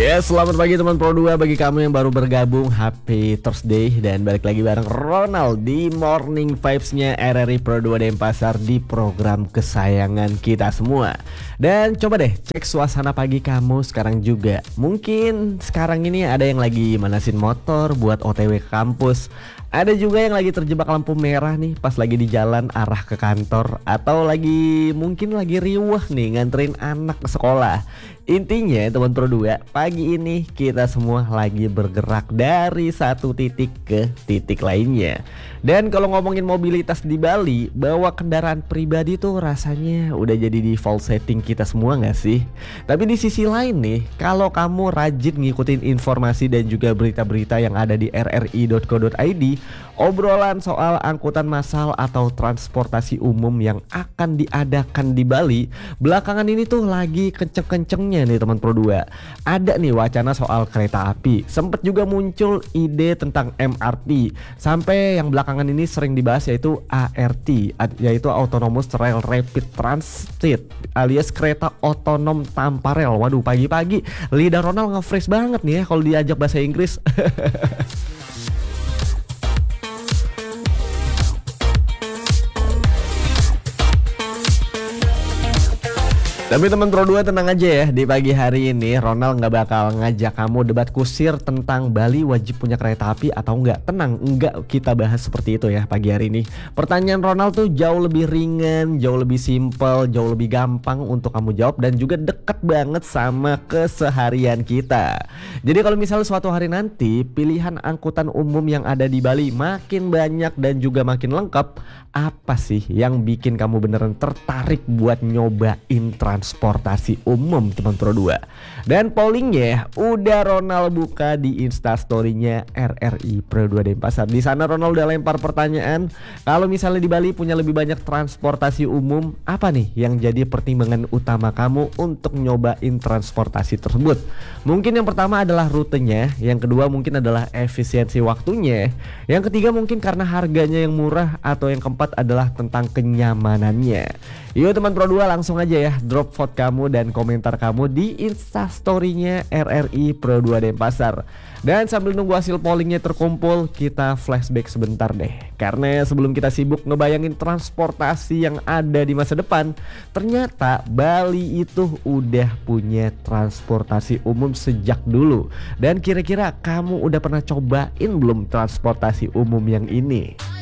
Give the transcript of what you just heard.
Selamat pagi teman Pro 2. Bagi kamu yang baru bergabung, happy Thursday. Dan balik lagi bareng Ronald di Morning Vibes-nya RRI Pro 2 Denpasar di program kesayangan kita semua. Dan coba deh cek suasana pagi kamu sekarang juga. Mungkin sekarang ini ada yang lagi manasin motor buat OTW ke kampus. Ada juga yang lagi terjebak lampu merah nih pas lagi di jalan arah ke kantor. Atau mungkin lagi riuh nih nganterin anak ke sekolah. Intinya teman Pro 2, pagi ini kita semua lagi bergerak dari satu titik ke titik lainnya. Dan kalau ngomongin mobilitas di Bali, bawa kendaraan pribadi tuh rasanya udah jadi default setting kita semua gak sih? Tapi di sisi lain nih, kalau kamu rajin ngikutin informasi dan juga berita-berita yang ada di rri.co.id, obrolan soal angkutan massal atau transportasi umum yang akan diadakan di Bali belakangan ini tuh lagi kenceng-kencengnya nih teman Pro 2. Ada nih wacana soal kereta api, sempet juga muncul ide tentang MRT, sampai yang belakangan ini sering dibahas yaitu ART, yaitu Autonomous Rail Rapid Transit alias kereta otonom tanpa rel. Waduh, pagi-pagi lidah Ronald nge-fresh banget nih ya kalau diajak bahasa Inggris. Tapi teman Pro 2 tenang aja ya, di pagi hari ini Ronald nggak bakal ngajak kamu debat kusir tentang Bali wajib punya kereta api atau enggak. Tenang, enggak kita bahas seperti itu ya pagi hari ini. Pertanyaan Ronald tuh jauh lebih ringan, jauh lebih simpel, jauh lebih gampang untuk kamu jawab dan juga deket banget sama keseharian kita. Jadi kalau misalnya suatu hari nanti pilihan angkutan umum yang ada di Bali makin banyak dan juga makin lengkap, apa sih yang bikin kamu beneran tertarik buat nyobain transportasi umum teman Pro 2? Dan pollingnya udah Ronald buka di Instastory-nya RRI Pro 2 Denpasar. Di sana Ronald udah lempar pertanyaan, kalau misalnya di Bali punya lebih banyak transportasi umum, apa nih yang jadi pertimbangan utama kamu untuk nyobain transportasi tersebut? Mungkin yang pertama adalah rutenya, yang kedua mungkin adalah efisiensi waktunya, yang ketiga mungkin karena harganya yang murah, atau yang keempat adalah tentang kenyamanannya. Yuk teman Pro 2, langsung aja ya drop vote kamu dan komentar kamu di Instastory-nya RRI Pro 2 Denpasar. Dan sambil nunggu hasil pollingnya terkumpul, kita flashback sebentar deh. Karena sebelum kita sibuk ngebayangin transportasi yang ada di masa depan, ternyata Bali itu udah punya transportasi umum sejak dulu. Dan kira-kira kamu udah pernah cobain belum transportasi umum yang ini?